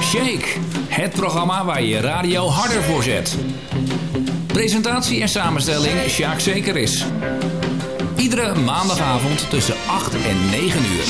Shake, het programma waar je radio harder voor zet. Presentatie en samenstelling Sjaak Zekeris. Iedere maandagavond tussen 8 en 9 uur.